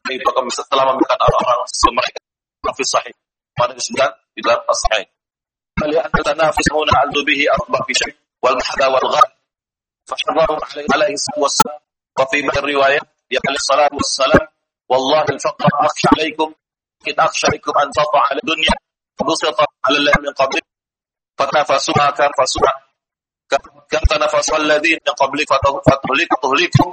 itu akan setelah memberikan orang-orang sebelum mereka fi sahih pada disebutkan di dalam as-sahih. Melihat tanafusuna aldu bihi arba fi syai wal mahda wal ghad fahadharu alaihi wassalam wa fi riwayat ya alaihi salatu wassalam wallahi al-faqr akhsha alaikum kid akhsha alaikum an tata ala dunya busata ala Allah min qabli fatafasuha kan fasuha kan tanafasu alladhin min qabli fatuhlikum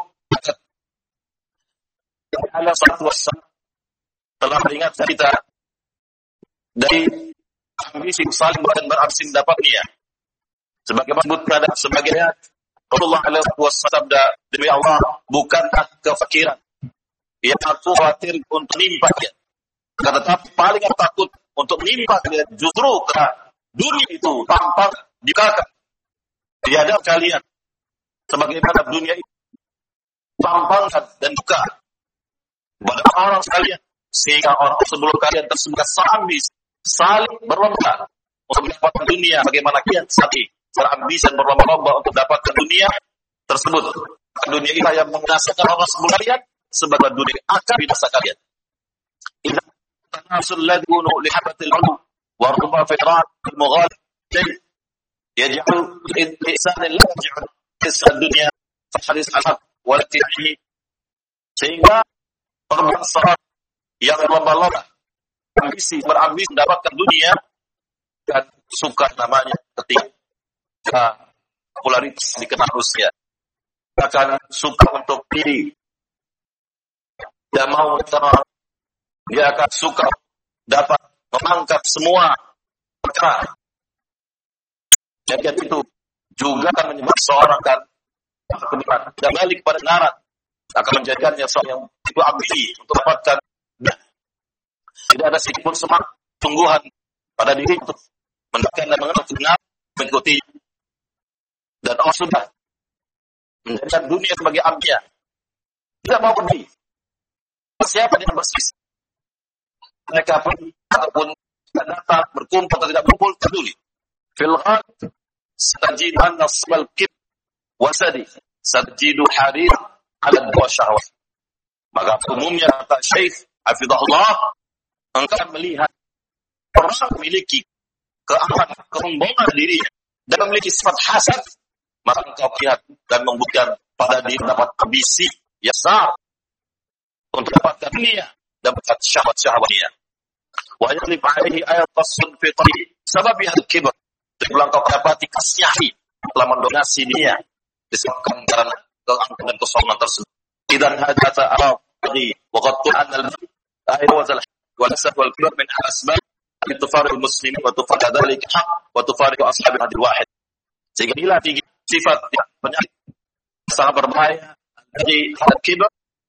ala salatu wassalam telah mengingatkan kita dari ambisi saling dan berambisi mendapat dunia. Sebagaimana disebutkan sebagai Rasulullah alaihi wasallam demi Allah bukankah kefakiran yang aku khawatir untuk menimpa dia. Tetapi paling aku takut untuk menimpa dia justru karena dunia itu tampak dikakak di hadapan kalian. Sebagaimana dunia itu tampangkan dan buka kepada orang sekalian sehingga orang sebelum kalian tersebut saling berlomba untuk mendapatkan dunia. Bagaimana kalian saat ini berambisi dan berlomba-lomba untuk mendapatkan dunia tersebut. Dunia ini yang membinasakan orang sebelum kalian, sebagai dunia akan binasa kalian. Idza tanasul ladunu li habatil ulu wa ruba fitrat al mughal yaj'al al-insan la yaj'al kisah dunia fahris al-haq wa latihi, sehingga orang yang berlomba-lomba ambisi mendapatkan dunia dan suka namanya ketika popularitas dikenal Rusia akan suka untuk diri dan mau terang, dia akan suka dapat mengangkat semua perkara. Jadi itu juga akan menyebabkan seorang kan tidak balik pada narat, akan menjadikannya seorang yang itu ambisi untuk mendapatkan. Tidak ada sedikitpun semangat sungguhan pada diri untuk mendapatkan dan mengenal mengikuti. Dan Allah sudah menjadikan dunia sebagai ambiya. Tidak mau pergi. Siapa yang bersisi? Mereka pergi ataupun datang berkumpul atau tidak berkumpul peduli. Fil ghad satajidu anna asbal kib wasadi satajidu harir ala dua syahwat. Maka umumnya kata Syekh Hafizahullah, engkau melihat orang memiliki kesombongan diri dan memiliki sifat hasad, maka engkau lihat dan membuktikan pada diri dapat ambisi yang besar untuk dapatkan dunia dan dapat syahwat-syahwatnya. Wa yaqlib alaihi ayat tasun fitri sebab al-kibr. Diulang kau dapati kasyahi telah mendominasi dia disebabkan karena keangkuhan dan kesombongan tersebut. Idan hadata al-qadi wa qad qul'an al-ayat wa والحسد والكبر من الأسباب التي تفارق المسلمين وتفارق ذلك الحق وتفارق أصحاب الهدي الواحد. Sehingga inilah tiga sifat yang penyakit sangat berbahaya dari al-kibr